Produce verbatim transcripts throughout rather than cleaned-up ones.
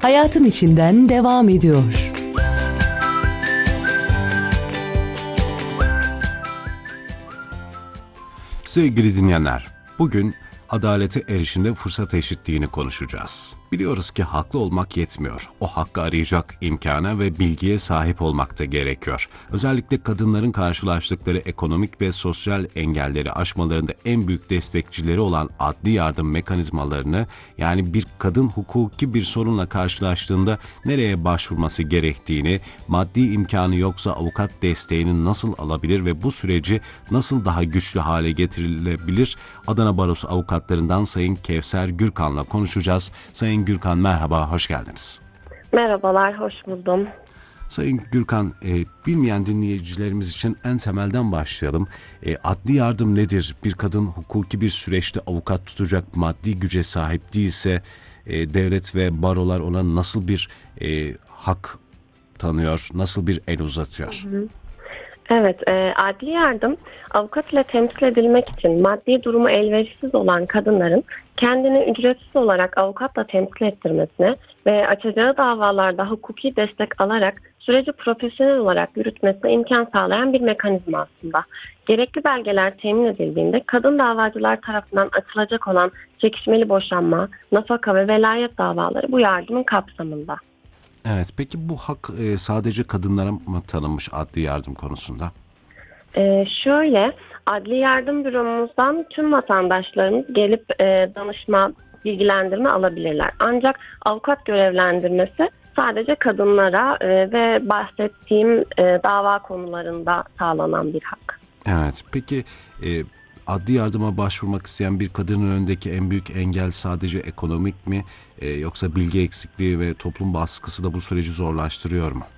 hayatın içinden devam ediyor. Sevgili dinleyenler, bugün adalete erişimde fırsat eşitliğini konuşacağız. Biliyoruz ki haklı olmak yetmiyor. O hakkı arayacak imkana ve bilgiye sahip olmak da gerekiyor. Özellikle kadınların karşılaştıkları ekonomik ve sosyal engelleri aşmalarında en büyük destekçileri olan adli yardım mekanizmalarını, yani bir kadın hukuki bir sorunla karşılaştığında nereye başvurması gerektiğini, maddi imkanı yoksa avukat desteğini nasıl alabilir ve bu süreci nasıl daha güçlü hale getirilebilir? Adana Barosu avukatlarından Sayın Kevser Gürkan'la konuşacağız. Sayın Gürkan, merhaba, hoş geldiniz. Merhabalar, hoş buldum. Sayın Gürkan, e, bilmeyen dinleyicilerimiz için en temelden başlayalım. E, adli yardım nedir? Bir kadın hukuki bir süreçte avukat tutacak maddi güce sahip değilse e, devlet ve barolar ona nasıl bir e, hak tanıyor, nasıl bir el uzatıyor? Hı hı. Evet, e, adli yardım avukat ile temsil edilmek için maddi durumu elverişsiz olan kadınların kendini ücretsiz olarak avukatla temsil ettirmesine ve açacağı davalarda hukuki destek alarak süreci profesyonel olarak yürütmesine imkan sağlayan bir mekanizma aslında. Gerekli belgeler temin edildiğinde kadın davacılar tarafından açılacak olan çekişmeli boşanma, nafaka ve velayet davaları bu yardımın kapsamında. Evet, peki bu hak e, sadece kadınlara mı tanınmış adli yardım konusunda? Ee, şöyle, adli yardım büromuzdan tüm vatandaşlarımız gelip e, danışma, bilgilendirme alabilirler. Ancak avukat görevlendirmesi sadece kadınlara e, ve bahsettiğim e, dava konularında sağlanan bir hak. Evet, peki e, adli yardıma başvurmak isteyen bir kadının önündeki en büyük engel sadece ekonomik mi, e, yoksa bilgi eksikliği ve toplum baskısı da bu süreci zorlaştırıyor mu?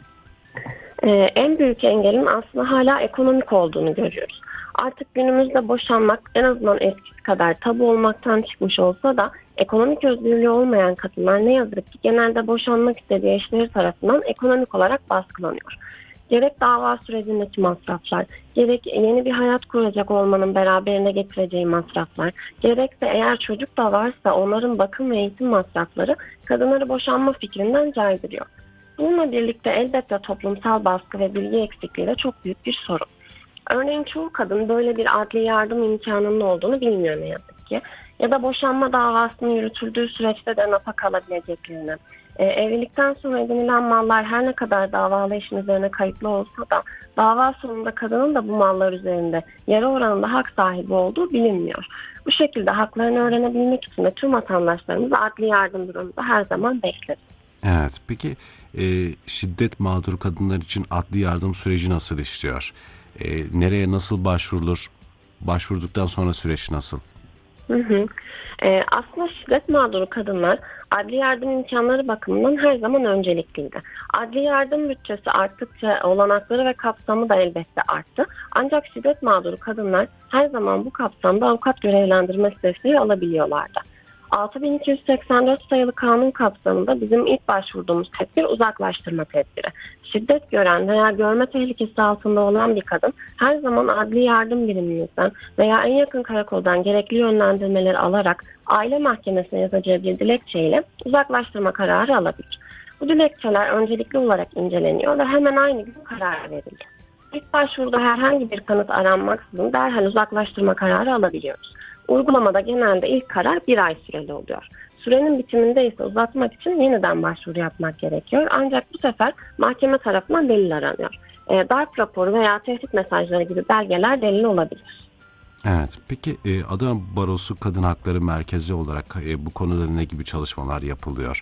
Ee, en büyük engelin aslında hala ekonomik olduğunu görüyoruz. Artık günümüzde boşanmak en azından eskisi kadar tabu olmaktan çıkmış olsa da ekonomik özgürlüğü olmayan kadınlar ne yazık ki genelde boşanmak istediği eşleri tarafından ekonomik olarak baskılanıyor. Gerek dava sürecindeki masraflar, gerek yeni bir hayat kuracak olmanın beraberine getireceği masraflar, gerekse eğer çocuk da varsa onların bakım ve eğitim masrafları kadınları boşanma fikrinden caydırıyor. Bununla birlikte elbette toplumsal baskı ve bilgi eksikliği de çok büyük bir sorun. Örneğin çoğu kadın böyle bir adli yardım imkanının olduğunu bilmiyor ne yazık ki. Ya da boşanma davasının yürütüldüğü süreçte de nafaka alabileceklerini. E, evlilikten sonra edinilen mallar her ne kadar davalı eşin üzerine kayıtlı olsa da dava sonunda kadının da bu mallar üzerinde yarı oranında hak sahibi olduğu bilinmiyor. Bu şekilde haklarını öğrenebilmek için de tüm vatandaşlarımızı adli yardım büromuzda her zaman bekleriz. Evet, peki e, şiddet mağduru kadınlar için adli yardım süreci nasıl işliyor? E, nereye nasıl başvurulur? Başvurduktan sonra süreç nasıl? Hı hı. Ee, aslında şiddet mağduru kadınlar adli yardım imkanları bakımından her zaman öncelikliydi. Adli yardım bütçesi arttıkça olanakları ve kapsamı da elbette arttı. Ancak şiddet mağduru kadınlar her zaman bu kapsamda avukat görevlendirmesi desteği alabiliyorlardı. altı bin iki yüz seksen dört sayılı kanun kapsamında bizim ilk başvurduğumuz tedbir uzaklaştırma tedbiri. Şiddet gören veya görme tehlikesi altında olan bir kadın her zaman adli yardım birimimizden veya en yakın karakoldan gerekli yönlendirmeleri alarak aile mahkemesine yazacağı bir dilekçeyle uzaklaştırma kararı alabilir. Bu dilekçeler öncelikli olarak inceleniyor ve hemen aynı gün karar veriliyor. İlk başvuruda herhangi bir kanıt aranmaksızın derhal uzaklaştırma kararı alabiliyoruz. Uygulamada genelde ilk karar bir ay süreli oluyor. Sürenin bitiminde ise uzatmak için yeniden başvuru yapmak gerekiyor. Ancak bu sefer mahkeme tarafından delil aranıyor. E, darp raporu veya tehdit mesajları gibi belgeler delil olabilir. Evet, peki e, Adana Barosu Kadın Hakları Merkezi olarak e, bu konuda ne gibi çalışmalar yapılıyor?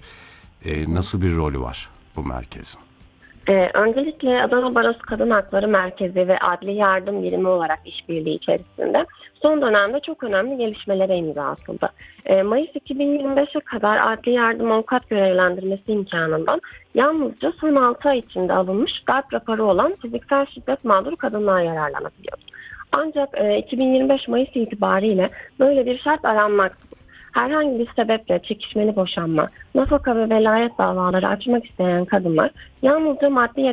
E, nasıl bir rolü var bu merkezin? Ee, öncelikle Adana Barosu Kadın Hakları Merkezi ve Adli Yardım Birimi olarak işbirliği içerisinde son dönemde çok önemli gelişmelere imza atıldı. Ee, Mayıs iki bin yirmi beşe kadar adli yardım avukat görevlendirmesi imkanından yalnızca son altı ay içinde alınmış darp raporu olan fiziksel şiddet mağduru kadınlar yararlanabiliyor. Ancak e, iki bin yirmi beş Mayıs itibariyle böyle bir şart aranmaksızın herhangi bir sebeple çekişmeli boşanma, nafaka ve velayet davaları açmak isteyen kadınlar yalnızca maddi